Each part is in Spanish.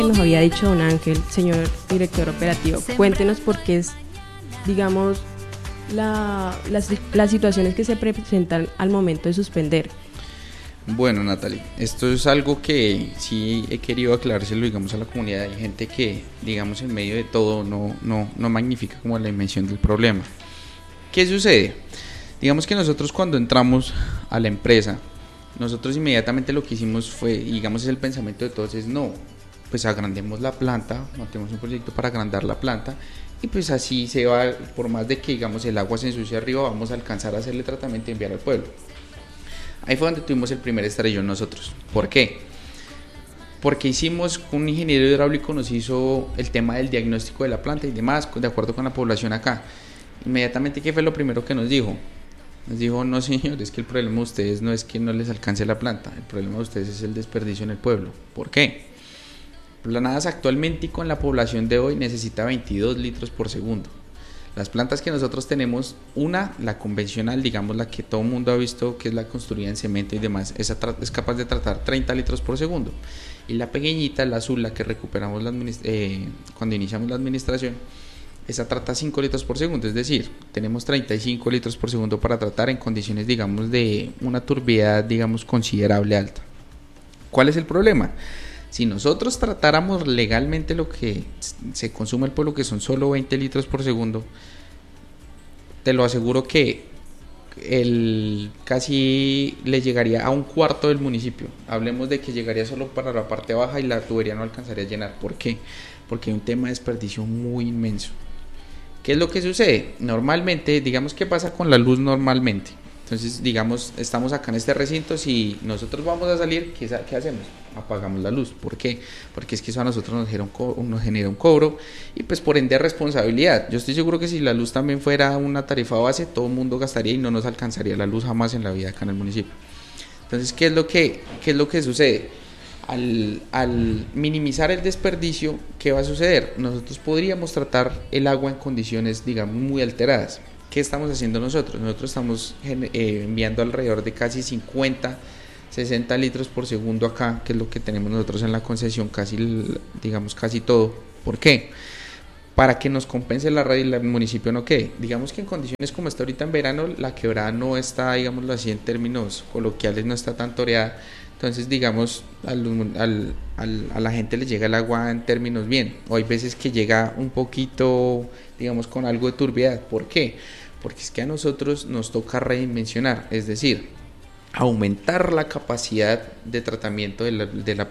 nos había dicho don Ángel, señor director operativo, cuéntenos por qué es, digamos, las situaciones que se presentan al momento de suspender. Bueno, Natalie, esto es algo que sí he querido aclarárselo, digamos, a la comunidad. Hay gente que, digamos, en medio de todo no magnifica como la dimensión del problema. ¿Qué sucede? Digamos que nosotros cuando entramos a la empresa, nosotros inmediatamente lo que hicimos fue, digamos, es el pensamiento de todos, es no, pues agrandemos la planta, montemos un proyecto para agrandar la planta y pues así se va, por más de que, digamos, el agua se ensucie arriba, vamos a alcanzar a hacerle tratamiento y enviar al pueblo. Ahí fue donde tuvimos el primer estrellón nosotros. ¿Por qué? Porque un ingeniero hidráulico nos hizo el tema del diagnóstico de la planta y demás, de acuerdo con la población acá. Inmediatamente, ¿qué fue lo primero que nos dijo? Nos dijo, no señor, es que el problema de ustedes no es que no les alcance la planta, el problema de ustedes es el desperdicio en el pueblo. ¿Por qué? Planadas actualmente y con la población de hoy necesita 22 litros por segundo. Las plantas que nosotros tenemos, la convencional, digamos la que todo el mundo ha visto, que es la construida en cemento y demás, es capaz de tratar 30 litros por segundo. Y la pequeñita, la azul, la que recuperamos cuando iniciamos la administración, esa trata 5 litros por segundo, es decir, tenemos 35 litros por segundo para tratar en condiciones, digamos, de una turbidez, digamos, considerable alta. ¿Cuál es el problema? Si nosotros tratáramos legalmente lo que se consume el pueblo, que son solo 20 litros por segundo, te lo aseguro que casi le llegaría a un cuarto del municipio. Hablemos de que llegaría solo para la parte baja y la tubería no alcanzaría a llenar. ¿Por qué? Porque hay un tema de desperdicio muy inmenso. ¿Qué es lo que sucede? Normalmente, digamos, ¿qué pasa con la luz normalmente? Entonces, digamos, estamos acá en este recinto, si nosotros vamos a salir, ¿qué hacemos? Apagamos la luz. ¿Por qué? Porque es que eso a nosotros nos genera un cobro y pues por ende responsabilidad. Yo estoy seguro que si la luz también fuera una tarifa base, todo el mundo gastaría y no nos alcanzaría la luz jamás en la vida acá en el municipio. Entonces, ¿qué es lo que sucede? Al minimizar el desperdicio, ¿qué va a suceder? Nosotros podríamos tratar el agua en condiciones, digamos, muy alteradas. ¿Qué estamos haciendo nosotros? Nosotros estamos enviando alrededor de casi 50, 60 litros por segundo acá, que es lo que tenemos nosotros en la concesión, casi todo. ¿Por qué? Para que nos compense la red y el municipio no quede. Digamos que en condiciones como está ahorita en verano, la quebrada no está, digámoslo así en términos coloquiales, no está tan toreada. Entonces, digamos, a la gente le llega el agua en términos bien. O hay veces que llega un poquito, digamos, con algo de turbiedad. ¿Por qué? Porque es que a nosotros nos toca redimensionar, es decir, aumentar la capacidad de tratamiento de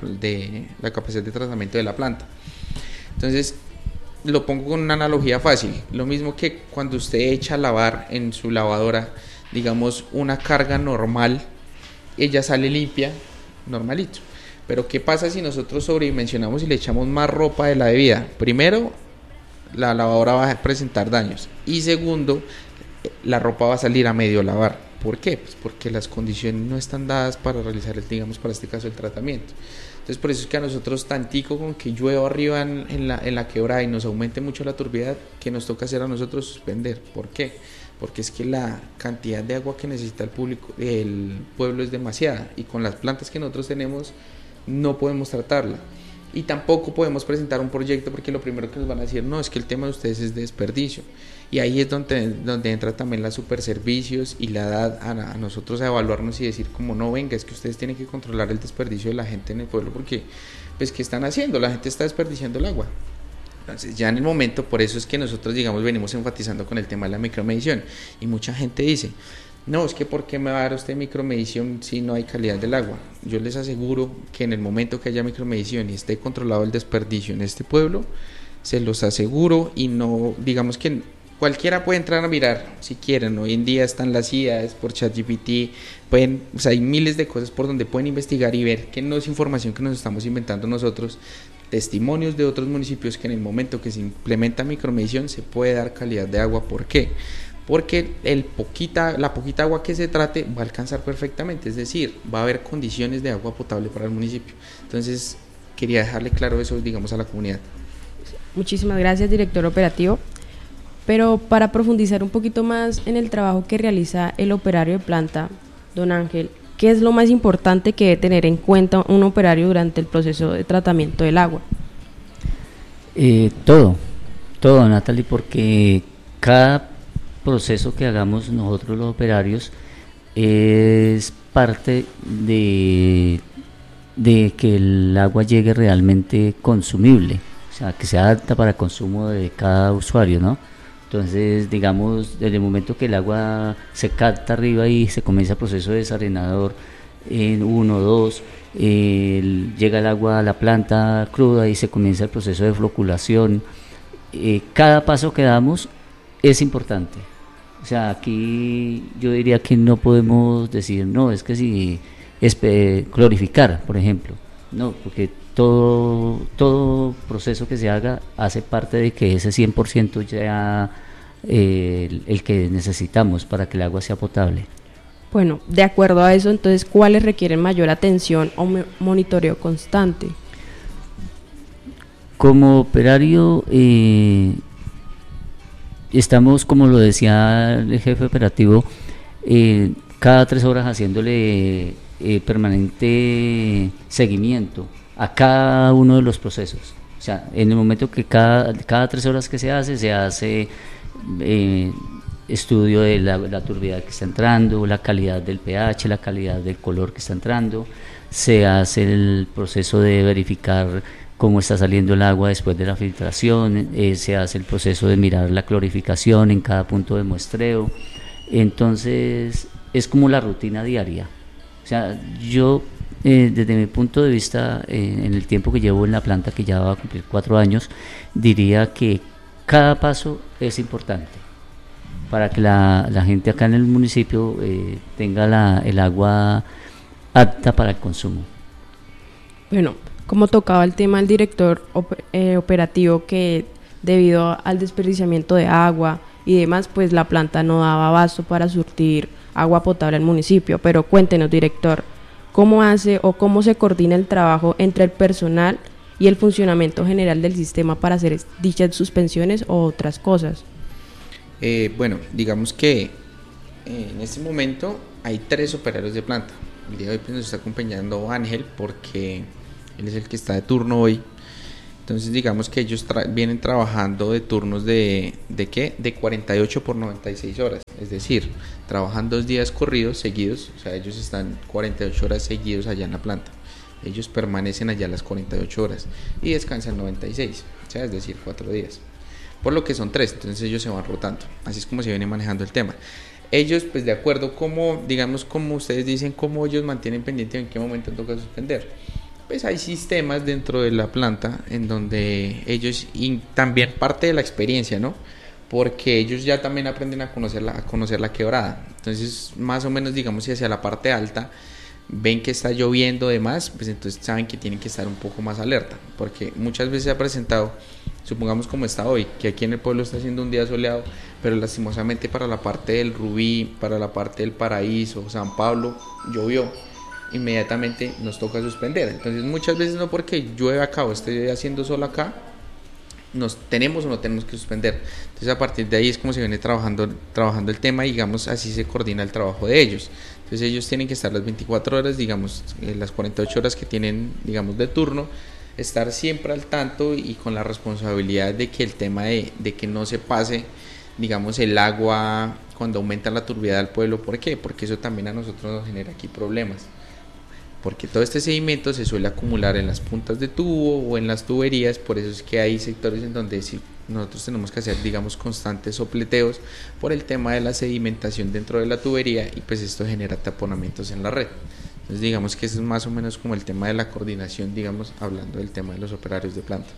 la capacidad de tratamiento de la planta. Entonces, lo pongo con una analogía fácil. Lo mismo que cuando usted echa a lavar en su lavadora, digamos, una carga normal, ella sale limpia, normalito. Pero ¿qué pasa si nosotros sobredimensionamos y le echamos más ropa de la debida? Primero, la lavadora va a presentar daños y segundo, la ropa va a salir a medio lavar. ¿Por qué? Pues porque las condiciones no están dadas para realizar, digamos, para este caso el tratamiento. Entonces por eso es que a nosotros tantico con que llueva arriba en la quebrada y nos aumente mucho la turbidez, que nos toca hacer a nosotros suspender. ¿Por qué? Porque es que la cantidad de agua que necesita el pueblo es demasiada y con las plantas que nosotros tenemos no podemos tratarla. Y tampoco podemos presentar un proyecto porque lo primero que nos van a decir, no, es que el tema de ustedes es de desperdicio. Y ahí es donde entra también la superservicios y la edad a nosotros a evaluarnos y decir como no, venga, es que ustedes tienen que controlar el desperdicio de la gente en el pueblo porque, pues, ¿qué están haciendo? La gente está desperdiciando el agua. Entonces ya en el momento, por eso es que nosotros, digamos, venimos enfatizando con el tema de la micromedición. Y mucha gente dice, no, es que ¿por qué me va a dar usted micromedición si no hay calidad del agua? Yo les aseguro que en el momento que haya micromedición y esté controlado el desperdicio en este pueblo, se los aseguro y no, digamos que cualquiera puede entrar a mirar si quieren. Hoy en día están las IAs por ChatGPT, hay miles de cosas por donde pueden investigar y ver que no es información que nos estamos inventando nosotros, testimonios de otros municipios que en el momento que se implementa micromedición se puede dar calidad de agua. ¿Por qué? Porque la poquita agua que se trate va a alcanzar perfectamente, es decir, va a haber condiciones de agua potable para el municipio. Entonces, quería dejarle claro eso, digamos, a la comunidad. Muchísimas gracias, director operativo. Pero para profundizar un poquito más en el trabajo que realiza el operario de planta, don Ángel, ¿qué es lo más importante que debe tener en cuenta un operario durante el proceso de tratamiento del agua? Todo, Natalie, porque cada proceso que hagamos nosotros los operarios es parte de que el agua llegue realmente consumible, o sea, que sea apta para consumo de cada usuario, ¿no? Entonces, digamos, desde el momento que el agua se capta arriba y se comienza el proceso de desarenador en 1, 2, llega el agua a la planta cruda y se comienza el proceso de floculación. Cada paso que damos es importante. O sea, aquí yo diría que no podemos decir, no, es que si es clorificar, por ejemplo, no, porque todo proceso que se haga hace parte de que ese 100% ya el que necesitamos para que el agua sea potable. Bueno, de acuerdo a eso, entonces, ¿cuáles requieren mayor atención o monitoreo constante? Como operario, estamos, como lo decía el jefe operativo, cada 3 horas haciéndole permanente seguimiento a cada uno de los procesos. O sea, en el momento que cada 3 horas que se hace estudio de la turbidez que está entrando, la calidad del pH, la calidad del color que está entrando, se hace el proceso de verificar cómo está saliendo el agua después de la filtración, se hace el proceso de mirar la clorificación en cada punto de muestreo. Entonces es como la rutina diaria. O sea, yo desde mi punto de vista, en el tiempo que llevo en la planta, que ya va a cumplir 4 años, diría que cada paso es importante para que la gente acá en el municipio tenga el agua apta para el consumo. Bueno, como tocaba el tema del director operativo, que debido al desperdiciamiento de agua y demás, pues la planta no daba abasto para surtir agua potable al municipio. Pero cuéntenos, director, ¿cómo hace o cómo se coordina el trabajo entre el personal y el funcionamiento general del sistema para hacer dichas suspensiones o otras cosas? Bueno, digamos que en este momento hay 3 operarios de planta. El día de hoy pues, nos está acompañando Ángel porque él es el que está de turno hoy. Entonces digamos que ellos vienen trabajando de turnos de ¿qué? De 48 por 96 horas. Es decir, trabajan 2 días corridos, seguidos. O sea, ellos están 48 horas seguidos allá en la planta. Ellos permanecen allá las 48 horas y descansan 96. O sea, es decir, 4 días. Por lo que son 3, entonces ellos se van rotando. Así es como se viene manejando el tema. Ellos, pues de acuerdo como, digamos, como ustedes dicen, cómo ellos mantienen pendiente en qué momento toca suspender. Pues hay sistemas dentro de la planta en donde ellos, y también parte de la experiencia, ¿no? Porque ellos ya también aprenden a conocer la quebrada. Entonces, más o menos, digamos, si hacia la parte alta ven que está lloviendo demás, pues entonces saben que tienen que estar un poco más alerta, porque muchas veces se ha presentado, supongamos como está hoy, que aquí en el pueblo está haciendo un día soleado, pero lastimosamente para la parte del Rubí, para la parte del Paraíso, San Pablo, llovió, inmediatamente nos toca suspender. Entonces muchas veces no porque llueve acá o esté haciendo sol acá, nos tenemos o no tenemos que suspender. Entonces a partir de ahí es como se viene trabajando el tema y digamos así se coordina el trabajo de ellos. Entonces ellos tienen que estar las 24 horas, digamos las 48 horas que tienen digamos de turno, estar siempre al tanto y con la responsabilidad de que el tema de que no se pase digamos el agua cuando aumenta la turbidez del pueblo. ¿Por qué? Porque eso también a nosotros nos genera aquí problemas, porque todo este sedimento se suele acumular en las puntas de tubo o en las tuberías. Por eso es que hay sectores en donde sí, nosotros tenemos que hacer digamos constantes sopleteos por el tema de la sedimentación dentro de la tubería y pues esto genera taponamientos en la red. Entonces digamos que ese es más o menos como el tema de la coordinación, digamos hablando del tema de los operarios de planta.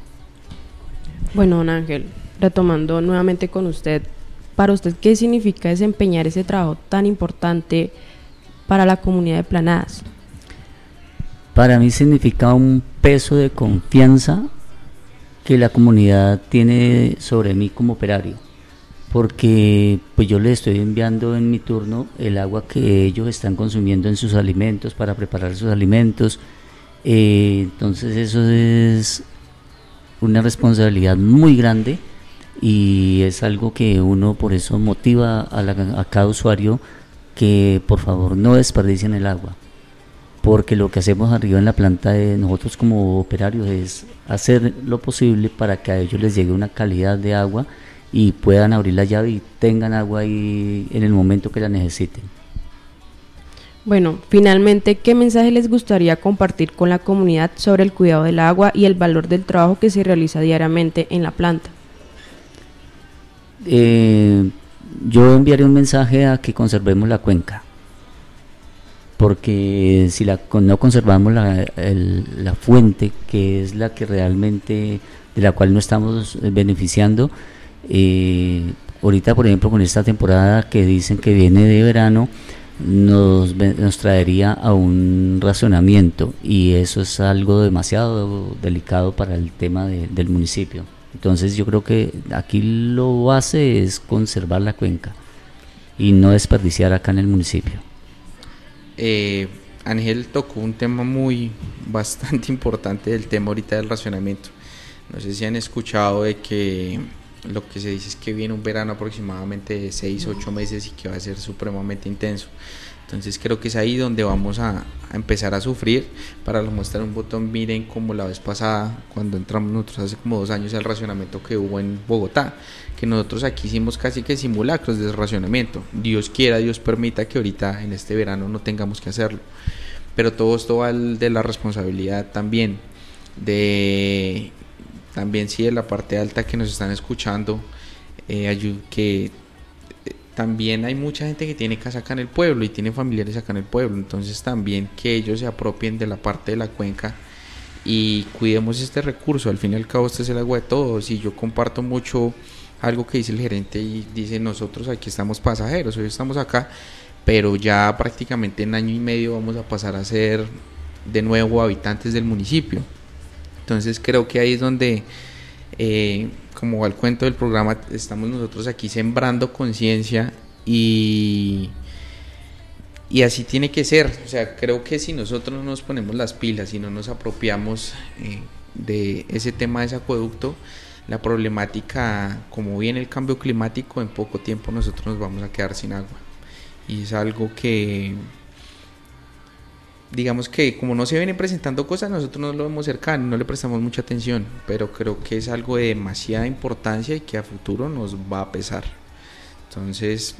Bueno, don Ángel, retomando nuevamente con usted, para usted, ¿qué significa desempeñar ese trabajo tan importante para la comunidad de Planadas? Para mí significa un peso de confianza que la comunidad tiene sobre mí como operario, porque pues yo les estoy enviando en mi turno el agua que ellos están consumiendo en sus alimentos para preparar sus alimentos. Entonces eso es una responsabilidad muy grande y es algo que uno por eso motiva a cada usuario que por favor no desperdicien el agua. porque lo que hacemos arriba en la planta de nosotros como operarios es hacer lo posible para que a ellos les llegue una calidad de agua y puedan abrir la llave y tengan agua ahí en el momento que la necesiten. Bueno, finalmente, ¿qué mensaje les gustaría compartir con la comunidad sobre el cuidado del agua y el valor del trabajo que se realiza diariamente en la planta? Yo enviaré un mensaje a que conservemos la cuenca, porque si no conservamos la fuente, que es la que realmente, de la cual no estamos beneficiando, ahorita por ejemplo con esta temporada que dicen que viene de verano, nos traería a un racionamiento, y eso es algo demasiado delicado para el tema del municipio. Entonces yo creo que aquí lo base es conservar la cuenca y no desperdiciar acá en el municipio. Ángel tocó un tema bastante importante, del tema ahorita del racionamiento. No sé si han escuchado de que lo que se dice es que viene un verano aproximadamente de 6-8 meses y que va a ser supremamente intenso. Entonces creo que es ahí donde vamos a empezar a sufrir. Para mostrar un botón, miren como la vez pasada cuando entramos nosotros hace como 2 años, el racionamiento que hubo en Bogotá, que nosotros aquí hicimos casi que simulacros de racionamiento. Dios quiera, Dios permita que ahorita en este verano no tengamos que hacerlo, pero todo esto va de la responsabilidad también de la parte alta que nos están escuchando, que también hay mucha gente que tiene casa acá en el pueblo y tiene familiares acá en el pueblo, entonces también que ellos se apropien de la parte de la cuenca y cuidemos este recurso. Al fin y al cabo este es el agua de todos, y yo comparto mucho algo que dice el gerente, y dice: nosotros aquí estamos pasajeros, hoy estamos acá, pero ya prácticamente en año y medio vamos a pasar a ser de nuevo habitantes del municipio. Entonces creo que ahí es donde, como va el cuento del programa, estamos nosotros aquí sembrando conciencia, y así tiene que ser. O sea, creo que si nosotros no nos ponemos las pilas y no nos apropiamos de ese tema de ese acueducto, la problemática, como viene el cambio climático, en poco tiempo nosotros nos vamos a quedar sin agua, y es algo que, digamos que como no se vienen presentando cosas, nosotros no lo vemos cercano, no le prestamos mucha atención, pero creo que es algo de demasiada importancia y que a futuro nos va a pesar. Entonces